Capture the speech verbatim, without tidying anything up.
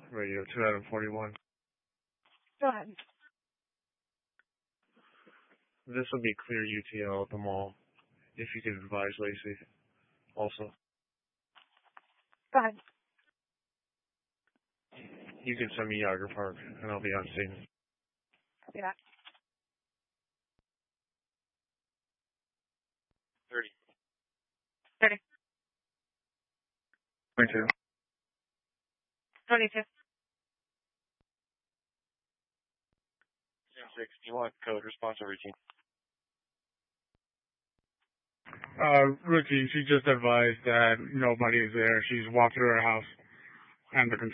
Radio two Adam forty-one. Go ahead. This will be clear U T L at the mall. If you could advise Lacey. Also. Go ahead. You can send me Yager Park, and I'll be on scene. Copy that. thirty. thirty. twenty-two. twenty-two. six. You want code response or routine? Uh, Ricky, she just advised that nobody is there. She's walked through her house and the